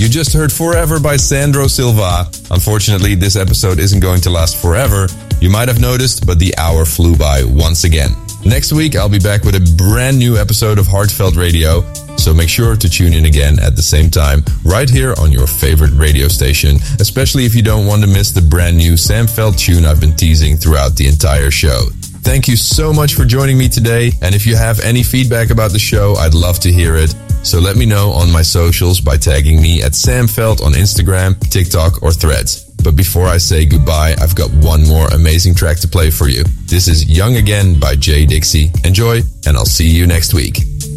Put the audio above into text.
You just heard Forever by Sandro Silva. Unfortunately, this episode isn't going to last forever. You might have noticed, but the hour flew by once again. Next week, I'll be back with a brand new episode of Heartfelt Radio, so make sure to tune in again at the same time, right here on your favorite radio station, especially if you don't want to miss the brand new Sam Feldt tune I've been teasing throughout the entire show. Thank you so much for joining me today, and if you have any feedback about the show, I'd love to hear it. So let me know on my socials by tagging me at Sam Feldt on Instagram, TikTok, or Threads. But before I say goodbye, I've got one more amazing track to play for you. This is Young Again by Jay Dixie. Enjoy, and I'll see you next week.